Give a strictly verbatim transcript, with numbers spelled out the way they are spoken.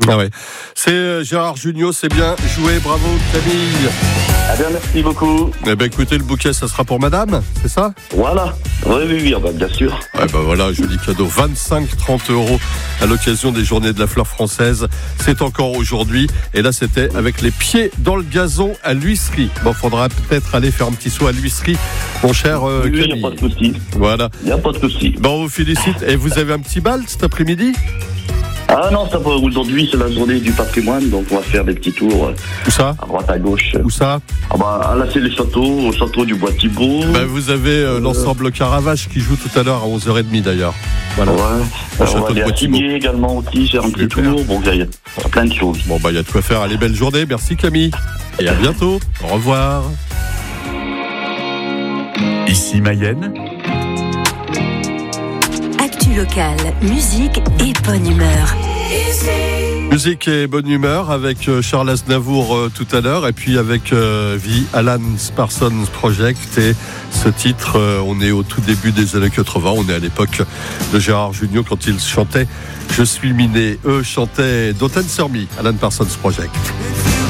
Ah ouais. C'est euh, Gérard Jugnot, c'est bien joué, bravo Camille. Ah bien, merci beaucoup. Eh ben écoutez, le bouquet, ça sera pour madame, c'est ça? Voilà, oui, oui, oui, bah, bien sûr. Ouais, ben voilà, joli cadeau, vingt-cinq à trente euros à l'occasion des Journées de la Fleur Française. C'est encore aujourd'hui, et là c'était avec les pieds dans le gazon à l'huisserie. Bon, faudra peut-être aller faire un petit saut à l'huisserie, mon cher euh, Oui, il Camille. n'y a pas de souci. Voilà. Il n'y a pas de souci. Bon, on vous félicite. Et vous avez un petit bal cet après-midi? Ah non, ça va, aujourd'hui c'est la journée du patrimoine, donc on va faire des petits tours Où ça? à droite à gauche. Où ça? Ah bah là c'est les châteaux, au château du Bois Thibault. Ben, vous avez euh, l'ensemble Caravage qui joue tout à l'heure à onze heures trente d'ailleurs. Voilà. Ouais. Au Euh, château on va de aller à Bois Thibault. Signé également aussi, faire un petit Super. tour. Bon, il y a plein de choses. Bon, bah, il y a de quoi faire. Allez, belle journée. Merci Camille. Et à bientôt. Au revoir. Ici Mayenne, Actu locale, musique et bonne humeur. Musique et bonne humeur avec euh, Charles Aznavour euh, tout à l'heure et puis avec euh, The Alan Parsons Project et ce titre, euh, on est au tout début des années quatre-vingts, on est à l'époque de Gérard Jugnot quand il chantait Je suis miné. Eux chantaient Don't Answer Me, Alan Parsons Project.